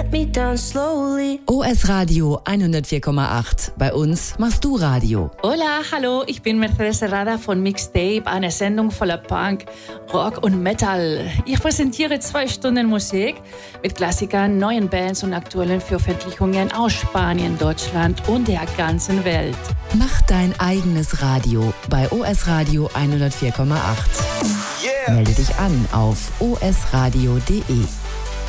me down slowly. OS Radio 104,8. Bei uns machst du Radio. Hola, hallo, ich bin Mercedes Herrada von Mixtape, eine Sendung voller Punk, Rock und Metal. Ich präsentiere 2 Stunden Musik mit Klassikern, neuen Bands und aktuellen Veröffentlichungen aus Spanien, Deutschland und der ganzen Welt. Mach dein eigenes Radio bei OS Radio 104,8. Yeah. Melde dich an auf osradio.de.